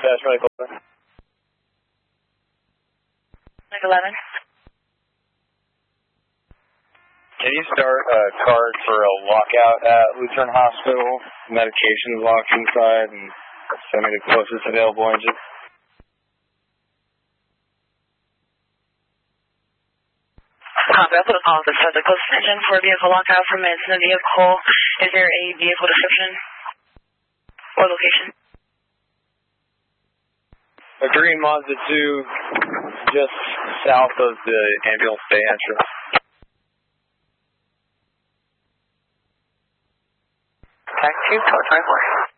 Dash Medical. Like 11. Can you start a card for a lockout at Lutheran Hospital? Medication's locked inside, and send me the closest available engine. Copy. I'll put a call that says the closest engine for vehicle lockout from minutes in the vehicle. Is there a vehicle description or location? A green Mazda 2 just south of the ambulance bay entrance. Taxi 24.